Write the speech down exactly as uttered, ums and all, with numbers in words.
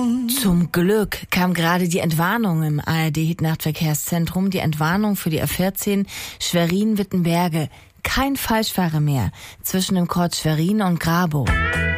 Zum Glück kam gerade die Entwarnung im A R D-Hit-Nachtverkehrszentrum, die Entwarnung für die A vierzehn Schwerin-Wittenberge. Kein Falschfahrer mehr zwischen dem Kreuz Schwerin und Grabow.